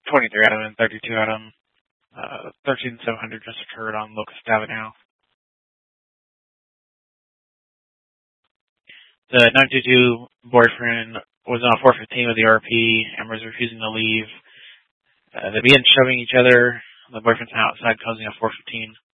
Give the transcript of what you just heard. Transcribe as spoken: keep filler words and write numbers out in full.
twenty-three Atom and thirty-two Atom. Uh, thirteen seven hundred just occurred on Locust Avenue. The nine two two boyfriend was on four fifteen with the R P and was refusing to leave. Uh, they began shoving each other. The boyfriend's now outside causing a four fifteen